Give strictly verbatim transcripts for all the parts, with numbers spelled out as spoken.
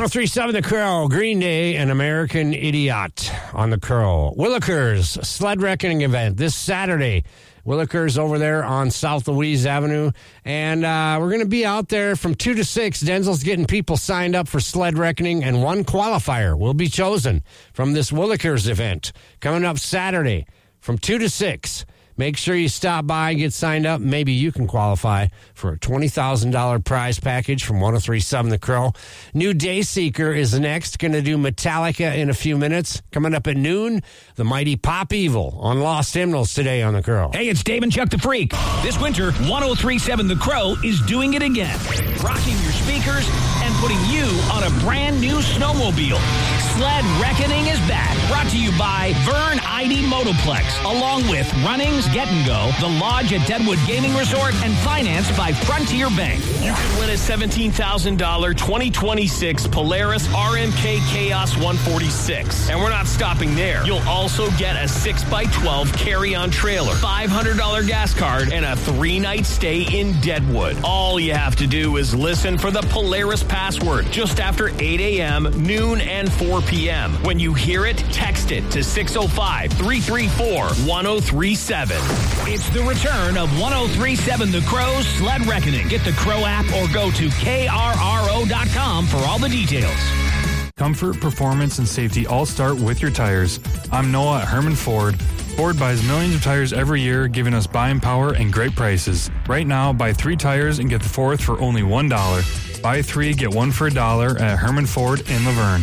oh three point seven The Curl, Green Day, and American Idiot on The Curl. Willikers Sled Reckoning event this Saturday. Willikers over there on South Louise Avenue. And uh, we're going to be out there from two to six. Denzel's getting people signed up for Sled Reckoning, and one qualifier will be chosen from this Willikers event coming up Saturday from two to six. Make sure you stop by, get signed up. Maybe you can qualify for a twenty thousand dollars prize package from one oh three point seven The Crow. New Dayseeker is next. Going to do Metallica in a few minutes. Coming up at noon, the mighty Pop Evil on Lost Hymnals today on The Crow. Hey, it's Dave and Chuck the Freak. This winter, one oh three point seven The Crow is doing it again. Rocking your speakers and putting you on a brand new snowmobile. Sled Reckoning is back. Brought to you by Vern I D Motoplex, along with Runnings Get and Go, the Lodge at Deadwood Gaming Resort, and financed by Frontier Bank. You can win a seventeen thousand dollars twenty twenty-six Polaris R M K Chaos one forty-six. And we're not stopping there. You'll also get a six by twelve carry-on trailer, five hundred dollars gas card, and a three-night stay in Deadwood. All you have to do is listen for the Polaris password just after eight a.m., noon, and four p.m. When you hear it, text it to six oh five, three three four, one oh three seven. It's the return of one oh three point seven The Crow's Sled Reckoning. Get the Crow app or go to K R R O dot com for all the details. Comfort, performance, and safety all start with your tires. I'm Noah at Herman Ford. Ford buys millions of tires every year, giving us buying power and great prices. Right now, buy three tires and get the fourth for only one dollar. Buy three, get one for a dollar at Herman Ford in Laverne.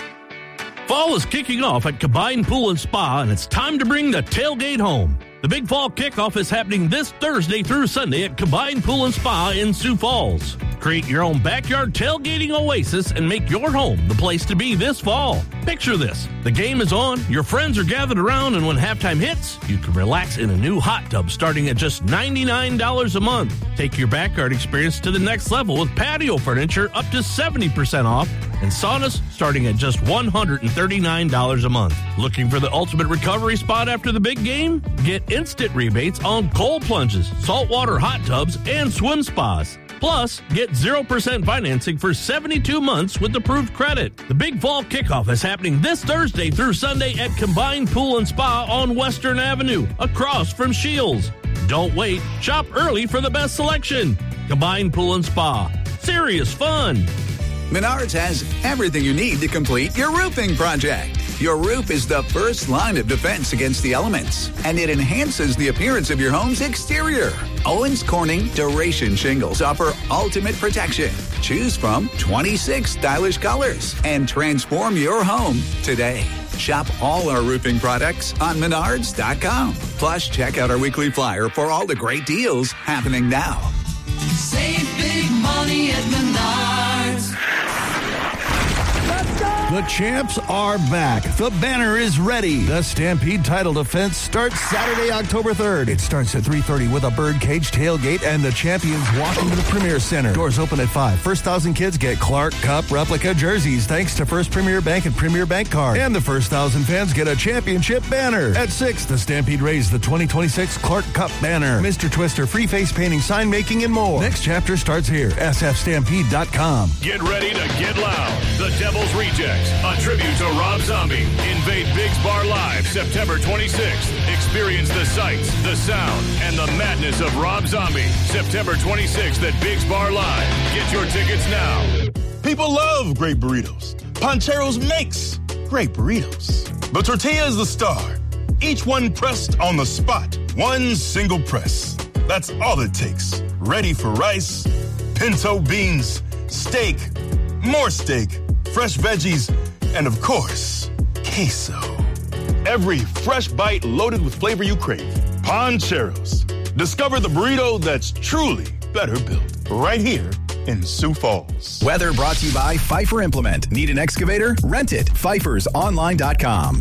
Fall is kicking off at Combined Pool and Spa, and it's time to bring the tailgate home. The Big Fall Kickoff is happening this Thursday through Sunday at Combined Pool and Spa in Sioux Falls. Create your own backyard tailgating oasis and make your home the place to be this fall. Picture this. The game is on, your friends are gathered around, and when halftime hits, you can relax in a new hot tub starting at just ninety-nine dollars a month. Take your backyard experience to the next level with patio furniture up to seventy percent off and saunas starting at just one hundred thirty-nine dollars a month. Looking for the ultimate recovery spot after the big game? Get instant rebates on cold plunges, saltwater hot tubs, and swim spas. Plus, get zero percent financing for seventy-two months with approved credit. The Big Fall Kickoff is happening this Thursday through Sunday at Combined Pool and Spa on Western Avenue, across from Shields. Don't wait. Shop early for the best selection. Combined Pool and Spa. Serious fun. Menards has everything you need to complete your roofing project. Your roof is the first line of defense against the elements, and it enhances the appearance of your home's exterior. Owens Corning Duration Shingles offer ultimate protection. Choose from twenty-six stylish colors and transform your home today. Shop all our roofing products on Menards dot com. Plus, check out our weekly flyer for all the great deals happening now. Save big money at Menards. The champs are back. The banner is ready. The Stampede title defense starts Saturday, October third. It starts at three thirty with a birdcage tailgate, and the champions walk into the Premier Center. Doors open at five. First thousand kids get Clark Cup replica jerseys thanks to First Premier Bank and Premier Bank Card. And the first thousand fans get a championship banner. At six, the Stampede raised the twenty twenty-six Clark Cup banner. Mister Twister, free face painting, sign making, and more. Next chapter starts here. S F stampede dot com. Get ready to get loud. The Devil's Rejects, a tribute to Rob Zombie. Invade Biggs Bar Live September twenty-sixth. Experience the sights, the sound, and the madness of Rob Zombie. September twenty-sixth at Biggs Bar Live. Get your tickets now. People love great burritos. Pancheros makes great burritos. The tortilla is the star. Each one pressed on the spot. One single press. That's all it takes. Ready for rice, pinto beans, steak, more steak, fresh veggies, and of course, queso. Every fresh bite loaded with flavor you crave. Pancheros. Discover the burrito that's truly better built. Right here in Sioux Falls. Weather brought to you by Pfeiffer Implement. Need an excavator? Rent it. Pfeifers Online dot com.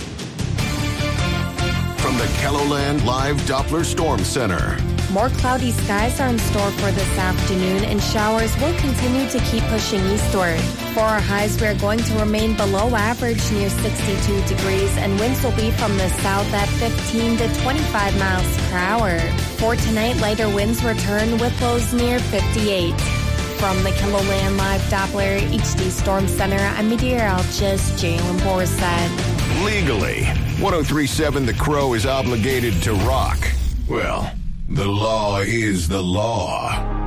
From the Kelloland Live Doppler Storm Center. More cloudy skies are in store for this afternoon, and showers will continue to keep pushing eastward. For our highs, we are going to remain below average near sixty-two degrees, and winds will be from the south at fifteen to twenty-five miles per hour. For tonight, lighter winds return with lows near fifty-eight. From the KILOLAND Live Doppler H D Storm Center, I'm meteorologist Jalen Borsad. Legally, one oh three point seven The Crow is obligated to rock. Well, the law is the law.